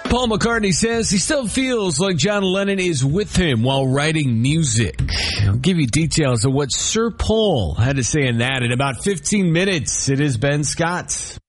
Paul McCartney says he still feels like John Lennon is with him while writing music. I'll give you details of what Sir Paul had to say in that in about 15 minutes. It is Ben Scott.